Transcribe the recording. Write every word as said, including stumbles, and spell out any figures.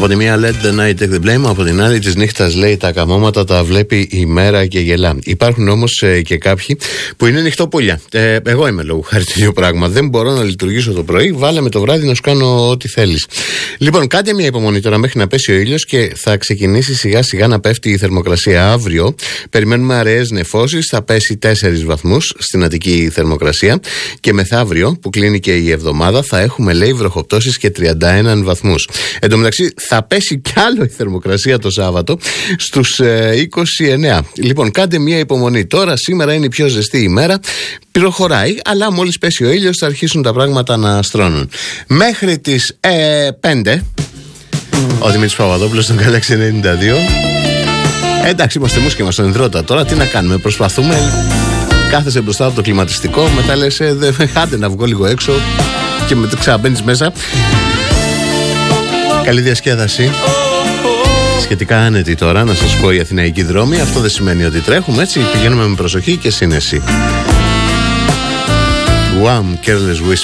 Από τη μία let the night take the blame, από την άλλη της νύχτας λέει τα καμώματα τα βλέπει η μέρα και γελά. Υπάρχουν όμως ε, και κάποιοι που είναι νυχτόπουλια. Ε, εγώ είμαι λόγω χάρη τέτοιο πράγμα. Δεν μπορώ να λειτουργήσω το πρωί, βάλε με το βράδυ να σου κάνω ό,τι θέλεις. Λοιπόν, κάντε μια υπομονή τώρα μέχρι να πέσει ο ήλιος και θα ξεκινήσει σιγά σιγά να πέφτει η θερμοκρασία. Αύριο περιμένουμε αραιές νεφώσεις, θα πέσει τέσσερις βαθμούς στην Αττική θερμοκρασία και μεθαύριο που κλείνει και η εβδομάδα θα έχουμε λέει βροχοπτώσεις και τριάντα ένα βαθμούς. Εν τω μεταξύ θα πέσει κι άλλο η θερμοκρασία το Σάββατο στους ε, είκοσι εννέα. Λοιπόν, κάντε μια υπομονή τώρα, σήμερα είναι η πιο ζεστή ημέρα, προχωράει, αλλά μόλις πέσει ο ήλιος θα αρχίσουν τα πράγματα να στρώνουν. Μέχρι τις ε, πέντε, ο Δημήτρης Παπαδόπουλος στον Galaxy ενενήντα δύο. Εντάξει, είμαστε εμείς και είμαστε στον υδρότα τώρα, τι να κάνουμε, προσπαθούμε. Κάθεσαι μπροστά από το κλιματιστικό, μετά λες ε, δε, άντε να βγω λίγο έξω και μετά ξαναμπαίνεις μέσα. Καλή διασκέδαση. Σχετικά άνετη τώρα, να σας πω, η αθηναϊκή δρόμη. Αυτό δεν σημαίνει ότι τρέχουμε, έτσι. Πηγαίνουμε με προσοχή και σύνεση. Wham! Careless Whisper.